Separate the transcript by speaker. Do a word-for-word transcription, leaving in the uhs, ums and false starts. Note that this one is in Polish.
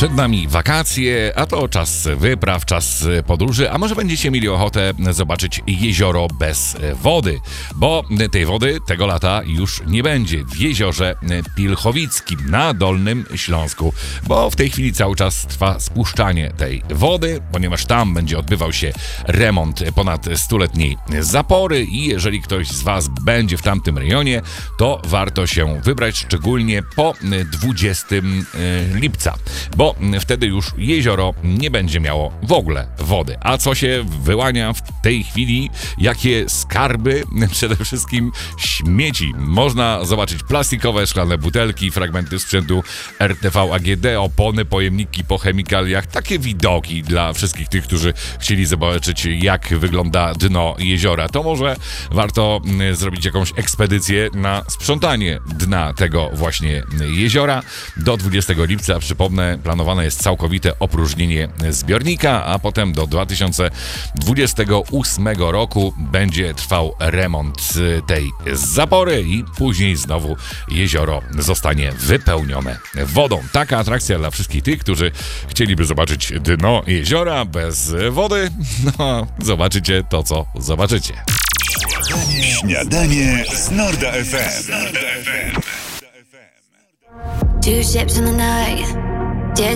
Speaker 1: Przed nami wakacje, a to czas wypraw, czas podróży, a może będziecie mieli ochotę zobaczyć jezioro bez wody, bo tej wody tego lata już nie będzie w jeziorze Pilchowickim na Dolnym Śląsku, bo w tej chwili cały czas trwa spuszczanie tej wody, ponieważ tam będzie odbywał się remont ponad stuletniej zapory i jeżeli ktoś z Was będzie w tamtym rejonie, to warto się wybrać szczególnie po dwudziestego lipca, bo wtedy już jezioro nie będzie miało w ogóle wody. A co się wyłania w tej chwili? Jakie skarby? Przede wszystkim śmieci. Można zobaczyć plastikowe, szklane butelki, fragmenty sprzętu R T V A G D, opony, pojemniki po chemikaliach. Takie widoki dla wszystkich tych, którzy chcieli zobaczyć, jak wygląda dno jeziora. To może warto zrobić jakąś ekspedycję na sprzątanie dna tego właśnie jeziora. Do dwudziestego lipca, przypomnę, planowane jest całkowite opróżnienie zbiornika, a potem do dwa tysiące dwudziestego ósmego roku będzie trwał remont tej zapory i później znowu jezioro zostanie wypełnione wodą. Taka atrakcja dla wszystkich tych, którzy chcieliby zobaczyć dno jeziora bez wody. No, zobaczycie to, co zobaczycie.
Speaker 2: Śniadanie z Norda F M.
Speaker 3: Two ships in the night.